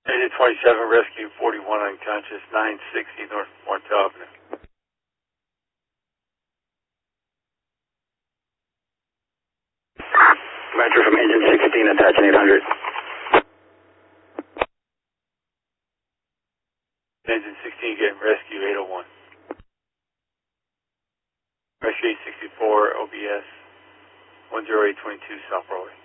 Engine 27, rescue 41 unconscious, 960 North Martel Avenue. Roger from engine 16, attaching 800. Engine 16 getting rescue 801. Rescue 864 OBS 10822 South Broadway.